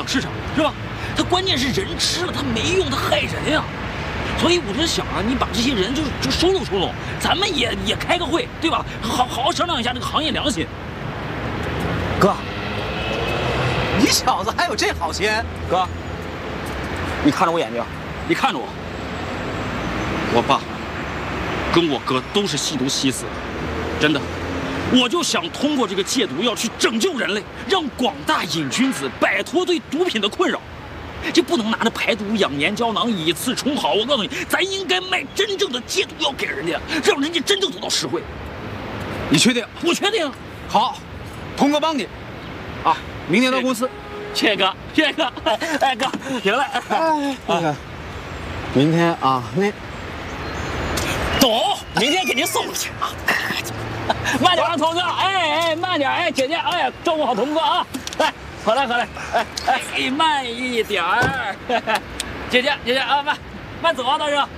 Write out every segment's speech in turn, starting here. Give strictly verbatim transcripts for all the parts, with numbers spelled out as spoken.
响市场，是吧？它关键是人吃了它没用，它害人呀。所以我就想啊，你把这些人就就收拢收拢，咱们也也开个会，对吧？好好好商量一下这个行业良心。 哥，你小子还有这好心？ 哥，你看着我眼睛， 你看着我，我爸跟我哥都是吸毒吸死的，真的。我就想通过这个戒毒药去拯救人类，让广大瘾君子摆脱对毒品的困扰。这不能拿着排毒养颜胶囊以次充好，我告诉你，咱应该卖真正的戒毒药给人家，让人家真正得到实惠。 你确定？ 我确定。 好，童哥帮你。啊，明天到公司。 谢谢哥，谢谢哥。哎哥，行了。 哎，啊，明天啊，那走，明天给您送过去啊。慢点啊，童哥。哎哎，慢点。哎，姐姐，哎，照顾好童哥啊。来。好嘞，好嘞，哎哎，慢一点儿，姐姐姐姐啊，慢慢走啊，大哥。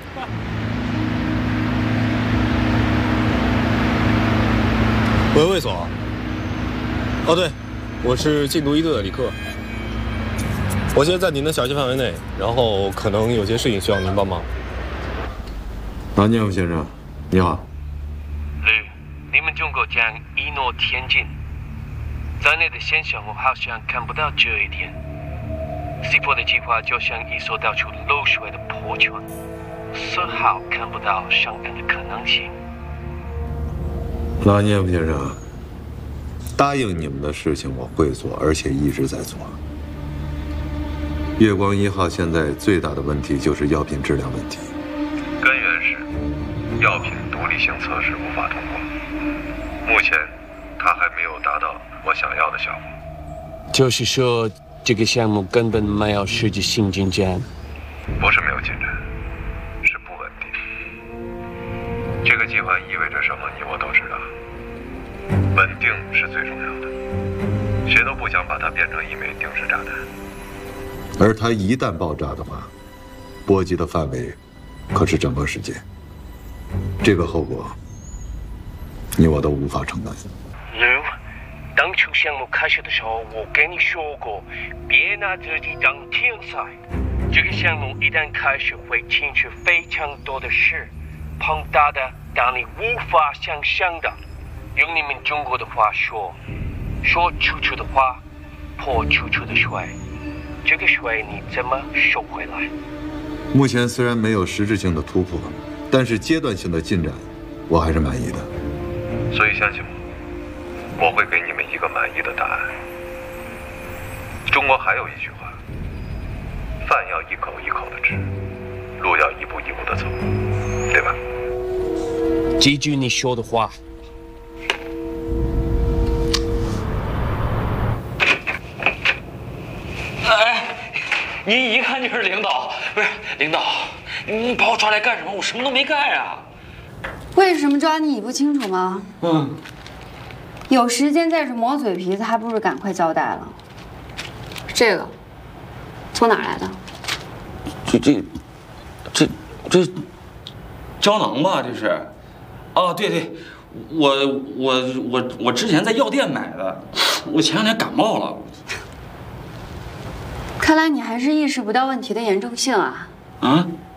喂，卫所。哦，对，我是禁毒一队的李克。我现在在您的辖区范围内，然后可能有些事情需要您帮忙。 南建夫先生，你好。 吕，你们中国将一诺千金。在内的现象，我好像看不到这一点。C 四的计划就像一艘到处漏水的破船，丝毫看不到上岸的可能性。 拉涅夫先生，答应你们的事情我会做，而且一直在做。月光一号现在最大的问题就是药品质量问题， 根源是药品独立性测试无法通过，目前它还没有达到我想要的效果。 就是说，这个项目根本没有实质性进展。 不是没有进展，是不稳定。这个计划意味着什么，你我都知道。稳定是最重要的，谁都不想把它变成一枚定时炸弹。 而它一旦爆炸的话，波及的范围可是整个世界。这个后果，你我都无法承担。 刘，当初项目开始的时候，我跟你说过，别拿自己当天才。这个项目一旦开始，会牵扯非常多的事，庞大的让你无法想象的。用你们中国的话说，说出去的话，泼出去的水，这个水你怎么收回来？ 目前虽然没有实质性的突破，但是阶段性的进展，我还是满意的。 所以相信我，我会给你们一个满意的答案。中国还有一句话：饭要一口一口的吃，路要一步一步的走，对吧？ 记住你说的话。 哎，您一看就是领导，不是领导，你把我抓来干什么？我什么都没干呀。 为什么抓你，你不清楚吗？ 嗯。 有时间再去磨嘴皮子，还不如赶快交代了。这个，从哪来的？ 这这，这这，胶囊吧？这是。哦，对对，我我我我之前在药店买的，我前两天感冒了。 看来你还是意识不到问题的严重性啊！ 啊？